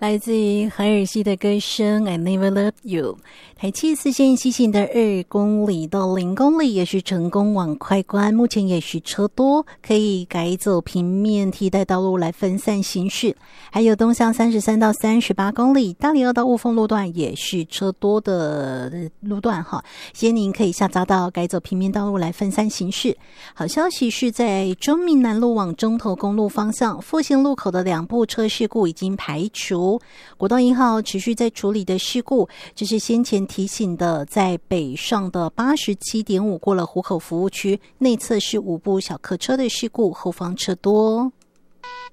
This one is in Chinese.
来自于海尔西的歌声 I Never Loved You。 台七四线西行的2公里到0公里也是成功往快关，目前也是车多，可以改走平面替代道路来分散行驶。还有东向33到38公里大里2到雾峰路段也是车多的路段哈，建议您可以下匝道改走平面道路来分散行驶。好消息是在中民南路往中投公路方向复兴路口的2部车事故已经排除，国道1号持续在处理的事故，这是先前提醒的，在北上的 87.5 过了湖口服务区内侧是5部小客车的事故，后方车多。